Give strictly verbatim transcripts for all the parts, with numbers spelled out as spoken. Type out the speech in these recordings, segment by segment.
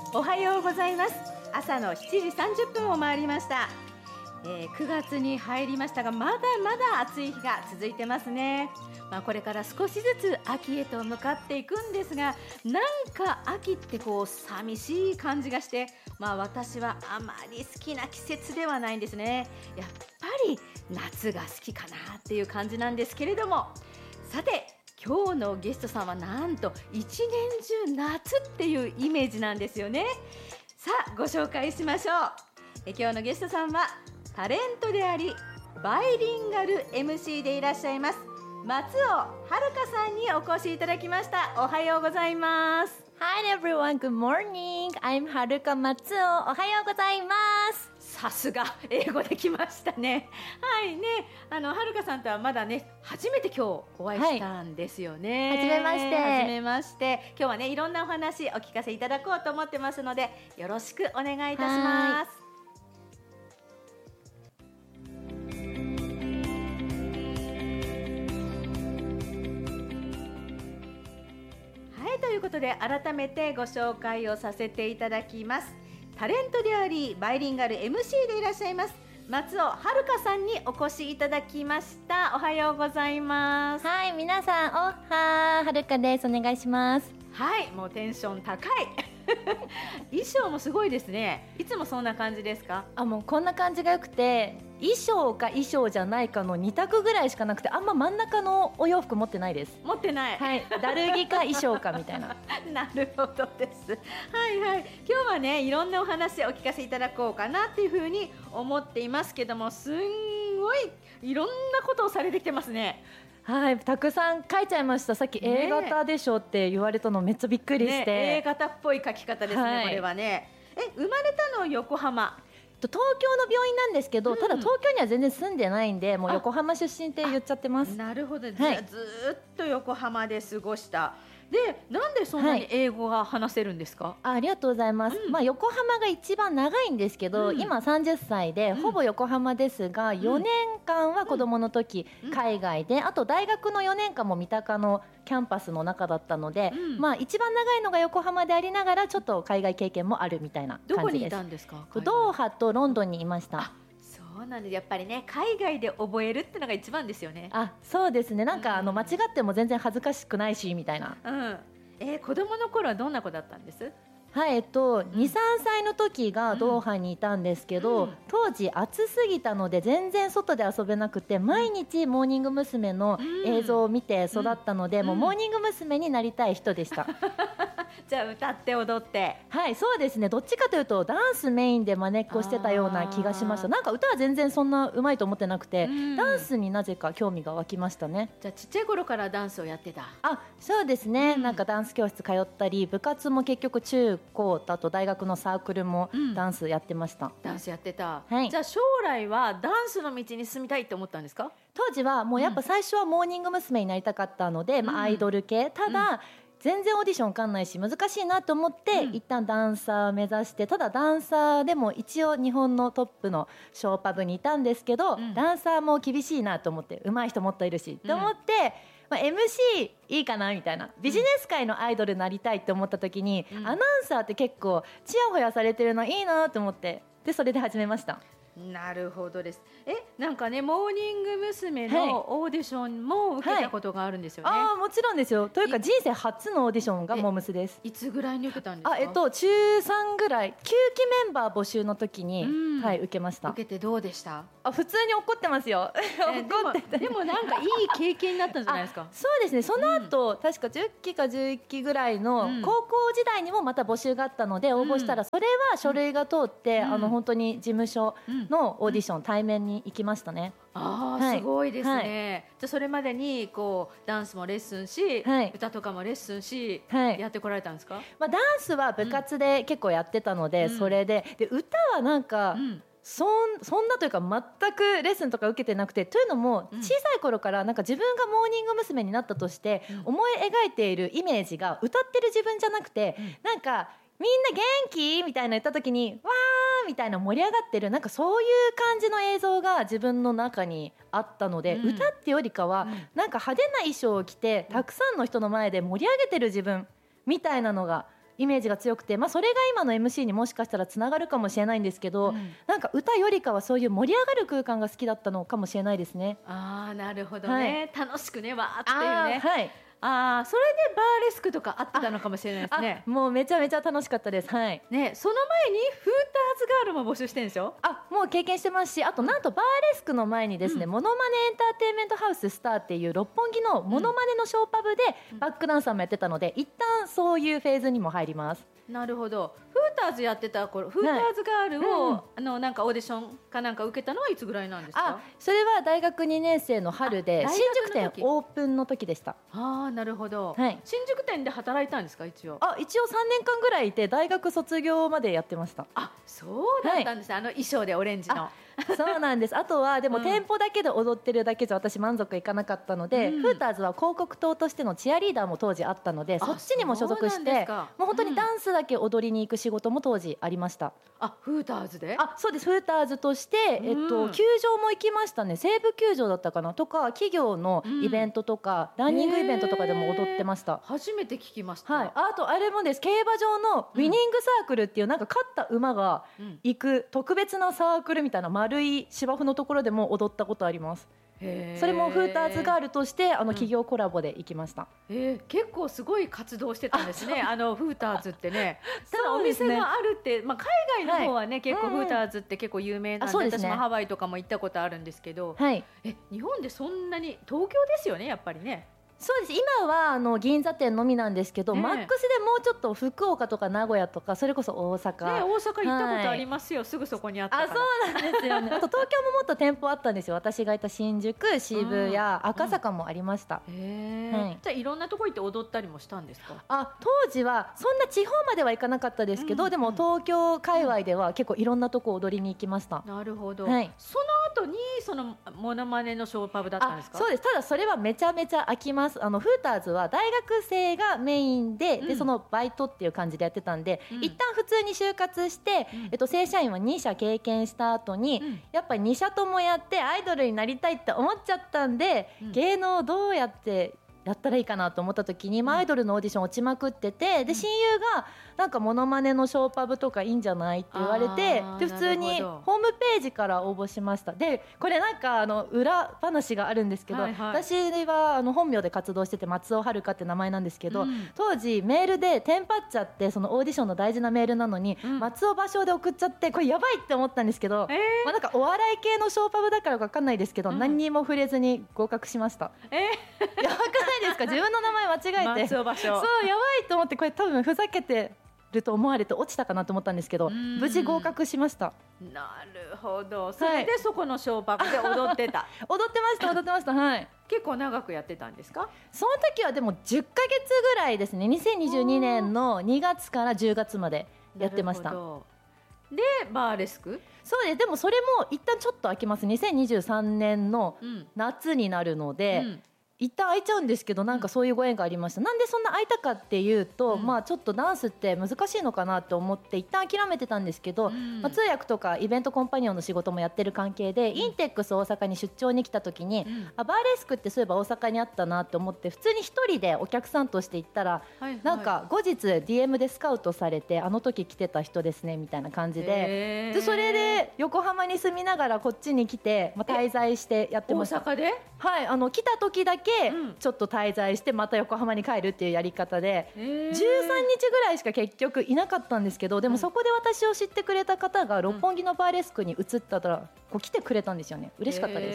おはようございます。朝のしちじさんじゅっぷんを回りました。えー、くがつに入りましたが、まだまだ暑い日が続いてますね。まあ、これから少しずつ秋へと向かっていくんですが、なんか秋ってこう寂しい感じがして、まあ、私はあまり好きな季節ではないんですね。やっぱり夏が好きかなっていう感じなんですけれども、さて今日のゲストさんはなんと一年中夏っていうイメージなんですよね。さあご紹介しましょう。え今日のゲストさんはタレントでありバイリンガル エムシー でいらっしゃいます松尾遥さんにお越しいただきました。おはようございます。 Hi everyone, good morning. I'm Haruka Matsuo. おはようございます。 さすが英語できましたね。はいね、あのはるかさんとはまだね初めて今日お会いしたんですよね。 はい、はじめまして。 はじめまして。今日はねいろんなお話お聞かせいただこうと思ってますのでよろしくお願いいたします。はい、ということで改めてご紹介をさせていただきます。タレントでありバイリンガル エムシー でいらっしゃいます松尾遥さんにお越しいただきました。おはようございます。 はい、皆さんおははるかです。お願いします。 はい、もうテンション高い衣装もすごいですね。いつもそんな感じですか？ あ、もうこんな感じがよくて、衣装か衣装じゃないかのに択ぐらいしかなくて、あんま真ん中のお洋服持ってないです。 持ってない。 はい、だるぎか衣装かみたいななるほどです。はいはい、今日はねいろんなお話をお聞かせいただこうかなっていうふうに思っていますけども、すんごいいろんなことをされてきてますね。 はい、たくさん書いちゃいました。さっき A 型でしょって言われたのめっちゃびっくりして、 ね、A 型っぽい書き方ですね、はい、これはね。え、生まれたの横浜、 東京の病院なんですけど、うん、ただ東京には全然住んでないんで、もう横浜出身って言っちゃってます。 なるほど、 はい、 ずっと横浜で過ごした。で、なんでそんなに英語が話せるんですか？ はい、あ、ありがとうございます。うん、まあ、横浜が一番長いんですけど、うん、今さんじゅっさいで、うん、ほぼ横浜ですが、よねんかんは子供の時、うん、海外で、あと大学のよねんかんも三鷹のキャンパスの中だったので、うん、まあ、一番長いのが横浜でありながらちょっと海外経験もあるみたいな感じです。 どこにいたんですか？ ドーハとロンドンにいました。 そうなんです。やっぱりね海外で覚えるってのが一番ですよね。 あ、そうですね。なんか、うん、あの間違っても全然恥ずかしくないしみたいな。 うん、えー、子供の頃はどんな子だったんです？ はい、えっと、に、さんさいの時がドーハにいたんですけど、うん、当時暑すぎたので全然外で遊べなくて、毎日モーニング娘。の映像を見て育ったので、うん、もうモーニング娘。になりたい人でしたじゃあ歌って踊って。 はい、そうですね。どっちかというとダンスメインで真似っこしてたような気がしました。なんか歌は全然そんな上手いと思ってなくて、うん、ダンスになぜか興味が湧きましたね。 じゃあちっちゃい頃からダンスをやってた？ あ、そうですね、うん、なんかダンス教室通ったり、部活も結局中高とあと大学のサークルもダンスやってました。うん、 ダンスやってた。 はい、 じゃあ将来はダンスの道に進みたいって思ったんですか？ 当時はもうやっぱ最初はモーニング娘。になりたかったので、うん、まあ、アイドル系。ただ、うん、全然オーディション受かんないし難しいなと思って、うん、一旦ダンサー目指して、ただダンサーでも一応日本のトップのショーパブにいたんですけど、うん、ダンサーも厳しいなと思って、上手い人もっといるし、うん、と思って、まあ、エムシー いいかなみたいな、ビジネス界のアイドルになりたいって思った時に、うん、アナウンサーって結構チヤホヤされてるのいいなと思って、でそれで始めました。 なるほどです。え、なんかねモーニング娘。のオーディションも受けたことがあるんですよね。 はいはい、あ、もちろんですよ。というか人生初のオーディションがモームスです。 いつぐらいに受けたんですか？ あ、えっと中さんぐらい、きゅうきメンバー募集の時に、うん、はい、受けました。 受けてどうでした？ あ、普通に怒ってますよ。 怒ってて、でも、でもなんかいい経験になったんじゃないですか？ そうですね。その後、うん、確かじゅっきかじゅういっきぐらいの高校時代にもまた募集があったので応募したら、それは書類が通って、うん、あの本当に事務所のオーディション、うん、対面に行きましたね。 あー、はい、すごいですね。はい、じゃあそれまでにこうダンスもレッスンし、はい、歌とかもレッスンし、はい、やってこられたんですか？ まあ、ダンスは部活で結構やってたので、うん、それで、で歌はなんか、うん、そん、そんなというか全くレッスンとか受けてなくて、というのも小さい頃からなんか自分がモーニング娘。になったとして思い描いているイメージが歌ってる自分じゃなくて、うん、なんかみんな元気みたいな言った時にわーみたいな盛り上がってる、なんかそういう感じの映像が自分の中にあったので、うん、歌ってよりかは、うん、なんか派手な衣装を着てたくさんの人の前で盛り上げてる自分みたいなのがイメージが強くて、まあ、それが今の エムシー にもしかしたらつながるかもしれないんですけど、うん、なんか歌よりかはそういう盛り上がる空間が好きだったのかもしれないですね。 あー、なるほどね、はい、楽しくねわーっていうね。 はい、 あー、それでバーレスクとかあってたのかもしれないですね。 もうめちゃめちゃ楽しかったです。はい、 ね、その前にフーターズガールも募集してるんでしょ。 あ、もう経験してますし、あとなんとバーレスクの前にですね、うん、モノマネエンターテインメントハウススターっていう六本木のモノマネのショーパブでバックダンサーもやってたので、うん、一旦そういうフェーズにも入ります。 なるほど。フーターズやってた頃、フーターズガールを、うん、あのなんかオーディションかなんか受けたのはいつぐらいなんですか。 あ、それは大学にねん生の春で新宿店オープンの時でした。 ああ、なるほど、 はい、 新宿店で働いたんですか。一応あ一応さんねんかんぐらいいて大学卒業までやってました。 あ、そうだったんですね、はい、あの衣装でオレンジの。 そうなんです。あとはでも、うん、店舗だけで踊ってるだけじゃ私満足いかなかったので、うん、フーターズは広告塔としてのチアリーダーも当時あったので、そっちにも所属してもう本当にダンスだけ踊りに行く仕事も当時ありました。うん、 あ、フーターズで。 あ、そうです。フーターズとして、えっと、うん、球場も行きましたね。西武球場だったかなとか、企業のイベントとか、うん、ランニングイベントとかでも踊ってました。 初めて聞きました。 はい、あとあれもです。競馬場のウィニングサークルっていう、なんか勝った馬が行く特別なサークルみたいな丸い芝生のところでも踊ったことあります。へー、それもフーターズガールとしてあの企業コラボで行きました。 うん、えー、結構すごい活動してたんですね。あのフーターズってね。ただお店があるって、まあ、海外の方はね、はい、結構フーターズって結構有名なんで、うん、私もハワイとかも行ったことあるんですけど、はい、え日本でそんなに、東京ですよねやっぱりね。 そうです。今はあの銀座店のみなんですけど、ね、マックスでもうちょっと福岡とか名古屋とか、それこそ大阪、 ね、大阪行ったことありますよ、はい、すぐそこにあったから。 あ、そうなんですよね。あと東京ももっと店舗あったんですよ。私がいた新宿、渋谷、赤坂もありました。 うん、へー、はい、じゃあいろんなとこ行って踊ったりもしたんですか。 あ、当時はそんな地方までは行かなかったですけど、うん、でも東京界隈では結構いろんなとこ踊りに行きました。 なるほど、 はい、 その後にそのモノマネのショーパブだったんですか。 そうです。ただそれはめちゃめちゃ飽きます。あのフーターズは大学生がメイン で,、うん、でそのバイトっていう感じでやってたんで、うん、一旦普通に就活して、うん、えっと、正社員はに社経験した後に、うん、やっぱりに社ともやってアイドルになりたいって思っちゃったんで、うん、芸能をどうやってやったらいいかなと思った時に、まあ、アイドルのオーディション落ちまくってて、で親友がなんかモノマネのショーパブとかいいんじゃないって言われて、で普通にホームページから応募しました。でこれなんかあの裏話があるんですけど、はいはい、私はあの本名で活動してて松尾遥って名前なんですけど、うん、当時メールでテンパっちゃって、そのオーディションの大事なメールなのに、うん、松尾芭蕉で送っちゃって、これやばいって思ったんですけど、えーまあ、なんかお笑い系のショーパブだからか分かんないですけど、うん、何にも触れずに合格しました。えー、やばくないですか。自分の名前間違えて松尾芭蕉、そうやばいと思って、これ多分ふざけてると思われて落ちたかなと思ったんですけど、無事合格しました。 なるほど。それでそこのショーパブで踊ってた。 踊ってました踊ってました。はい。 結構長くやってたんですか。 その時はでもじゅっかげつぐらいですね。にせんにじゅうにねんのにがつからじゅうがつまでやってました。 でバーレスク。 そうです。でもそれも一旦ちょっと空きます。にせんにじゅうさんねんの夏になるので、うん、一旦空いちゃうんですけど、なんかそういうご縁がありました。なんでそんな空いたかっていうと、うん、まあちょっとダンスって難しいのかなと思って一旦諦めてたんですけど、うん、まあ、通訳とかイベントコンパニオンの仕事もやってる関係で、うん、インテックス大阪に出張に来た時に、うん、あバーレスクってそういえば大阪にあったなと思って、普通に一人でお客さんとして行ったら、はいはい、なんか後日 ディーエム でスカウトされて、あの時来てた人ですねみたいな感じで、でそれで横浜に住みながらこっちに来て、まあ、滞在してやってました。 大阪で、 はい、あの来た時だけちょっと滞在してまた横浜に帰るっていうやり方で、じゅうさんにちぐらいしか結局いなかったんですけど、でもそこで私を知ってくれた方が六本木のバーレスクに移ったらこう来てくれたんですよね。嬉しかったです。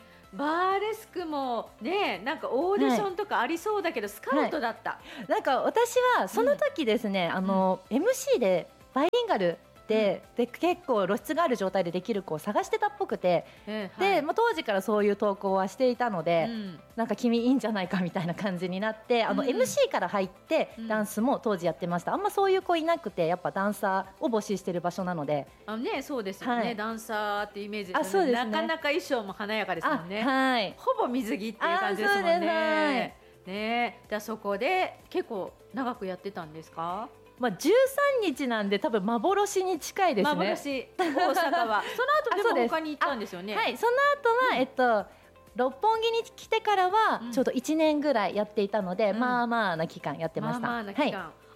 バーレスクもね、なんかオーディションとかありそうだけど、はい、スカウトだった、はい、なんか私はその時ですね、うん、あの エムシー でバイリンガルで, で結構露出がある状態でできる子を探してたっぽくて、えーはい、でまあ、当時からそういう投稿はしていたので、うん、なんか君いいんじゃないかみたいな感じになって、あの、うん、エムシー から入ってダンスも当時やってました。あんまそういう子いなくて、やっぱダンサーを募集してる場所なので。 あ、ね、そうですよね、はい、ダンサーってイメージですよね。なかなか衣装も華やかですもんね、はい、ほぼ水着っていう感じですもんね。ね、じゃあそこで結構長くやってたんですか。 まあ、じゅうさんにちなんで多分幻に近いですね。 幻、大阪はその後でも他に行ったんですよね。 はい、その後は、うん、えっと六本木に来てからはちょうどいちねんぐらいやっていたので、うん、まあまあな期間やってました。 まあまあな期間、はい、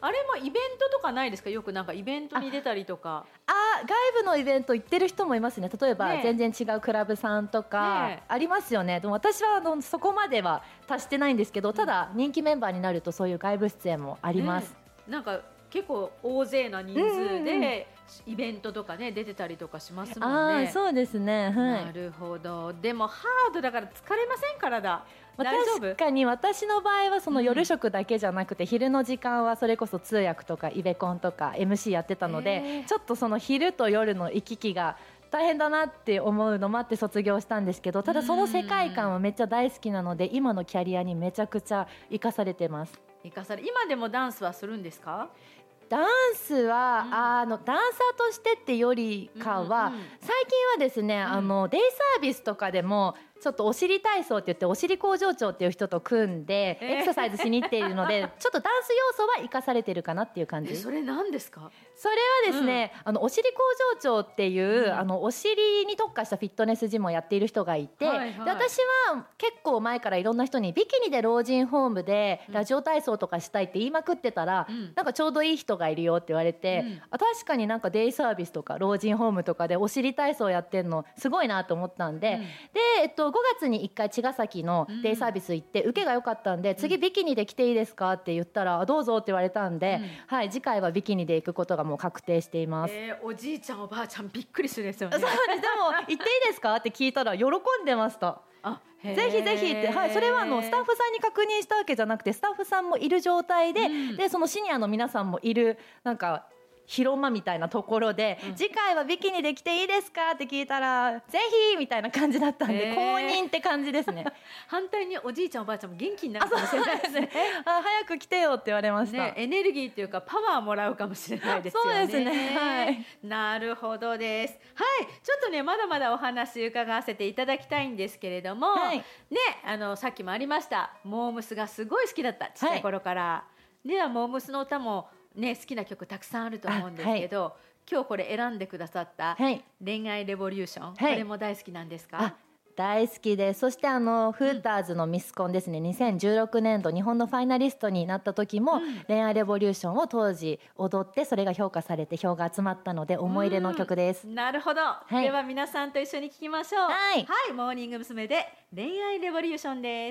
あれもイベントとかないですか？よくなんかイベントに出たりとか。 ああ、外部のイベント行ってる人もいますね。例えば、 ね、 全然違うクラブさんとか、ね、ありますよね。でも私はあのそこまでは達してないんですけど、ただ人気メンバーになるとそういう外部出演もあります。ね、 なんか結構大勢な人数でイベントとかね出てたりとかしますもんね。 あ、そうですね、はい、 なるほど。でもハードだから疲れません？体大丈夫？ 確かに私の場合はその夜食だけじゃなくて、うん、昼の時間はそれこそ通訳とかイベコンとか エムシー やってたので、えー、ちょっとその昼と夜の行き来が大変だなって思うのもあって卒業したんですけど、ただその世界観はめっちゃ大好きなので今のキャリアにめちゃくちゃ生かされてます。 生かされ、今でもダンスはするんですか？ ダンスは、うん、あのダンサーとしてってよりかは、うんうん、最近はですね、うん、あのデイサービスとかでもちょっとお尻体操って言ってお尻工場長っていう人と組んでエクササイズしに行っているので、えー、ちょっとダンス要素は生かされてるかなっていう感じ。 それ何ですか？ それはですね、うん、あのお尻工場長っていう、うん、あのお尻に特化したフィットネスジムをやっている人がいて、はいはい、で私は結構前からいろんな人にビキニで老人ホームでラジオ体操とかしたいって言いまくってたら、うん、なんかちょうどいい人がいるよって言われて、うん、あ、確かになんかデイサービスとか老人ホームとかでお尻体操やってるのすごいなと思ったんで、うん、で、えっと、ごがつにいっかい茅ヶ崎のデイサービス行って受けが良かったんで、うん、次ビキニで来ていいですかって言ったらどうぞって言われたんで、うん、はい、次回はビキニで行くことがもう確定しています。 えー、おじいちゃんおばあちゃんびっくりするですよね。 そうです。でも行っていいですかって聞いたら喜んでました。あ、ぜひぜひって、はい、それはあのスタッフさんに確認したわけじゃなくてスタッフさんもいる状態で、うん、でそのシニアの皆さんもいるなんか広間みたいなところで、うん、次回はビキニで来ていいですかって聞いたらぜひみたいな感じだったんで、公認って感じですね。 反対におじいちゃんおばあちゃんも元気になるかもしれないですね。 あ、早く来てよって言われました、 ね、エネルギーっていうかパワーもらうかもしれないですよね。 そうですね、はい、 なるほどです。はい、ちょっとねまだまだお話伺わせていただきたいんですけれども、はい、ね、あのさっきもありましたモームスがすごい好きだった、ちっちゃい頃から、はい、ではモームスの歌もね、好きな曲たくさんあると思うんですけど、はい、今日これ選んでくださった恋愛レボリューション、はい、これも大好きなんですか？ あ、大好きです。そしてあのフーターズのミスコンですね、うん、にせんじゅうろくねんど日本のファイナリストになった時も、うん、恋愛レボリューションを当時踊ってそれが評価されて票が集まったので思い入れの曲です、 うん、なるほど、はい、では皆さんと一緒に聴きましょう。はい、はい、モーニング娘。で恋愛レボリューションです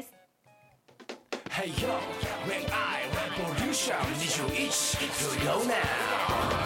。Hey yo, 恋愛レボリューションにじゅういち Do you know now